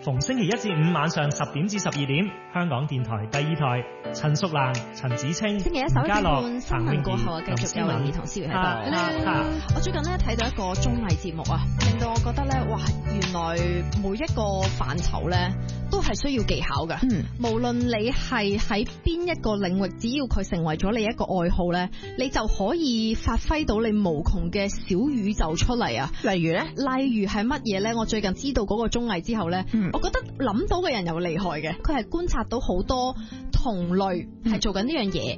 逢星期一至五晚上10點至12點，香港電台第二台，陳淑蘭、陳子清、 星期一首家樂、 新聞過後繼續有林怡同思瑤喺度。我最近咧睇到一個綜藝節目啊，令到我覺得咧，哇！原來每一個範疇咧都係需要技巧嘅。無論你係喺邊一個領域，只要佢成為咗你一個愛好咧，你就可以發揮到你無窮嘅小宇宙出嚟啊！例如係乜嘢咧？我最近知道嗰個綜藝之後咧，我覺得諗到嘅人又厲害嘅，佢係觀察到好多同類係做緊呢樣嘢，